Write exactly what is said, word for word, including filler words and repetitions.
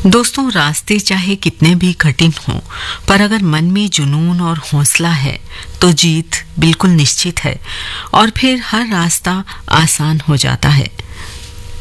दोस्तों, रास्ते चाहे कितने भी कठिन हों, पर अगर मन में जुनून और हौसला है तो जीत बिल्कुल निश्चित है और फिर हर रास्ता आसान हो जाता है।